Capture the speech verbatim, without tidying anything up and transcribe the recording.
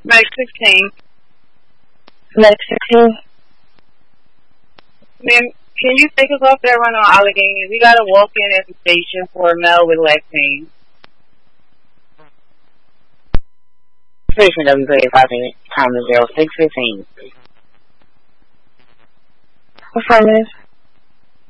Like sixteen. Like sixteen. Ma'am, can you take us off that run on Allegheny? We got to walk in at the station for a mail with leg pain. Station W P five minutes. Time is zero six fifteen. Affirmative.